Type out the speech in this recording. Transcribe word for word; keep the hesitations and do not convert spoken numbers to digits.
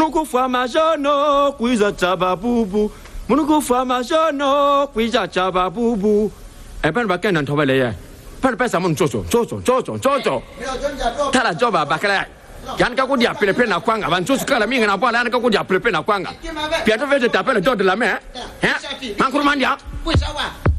Munuku fama jono kuiza chaba bubu. Munuku fama jono kuiza chaba bubu. Eh ben ba ken nan thobe le ye. Pan pa sa mun chocho chocho chocho chocho. Tala joba bakala. Yan ka ko dia pepe na kwanga ban chocho kala minga na bala yan ka ko dia pepe na kwanga. Pia to vete tapele to de la main. Hein? Mankuru mandia.